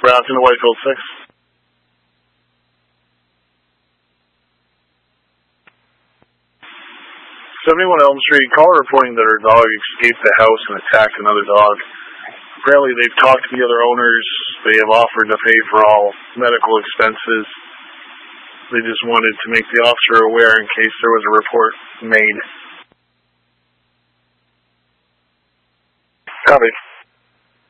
Brampton to Whitefield 6. 71 Elm Street, caller reporting that her dog escaped the house and attacked another dog. Apparently they've talked to the other owners. They have offered to pay for all medical expenses. They just wanted to make the officer aware in case there was a report made. Copy.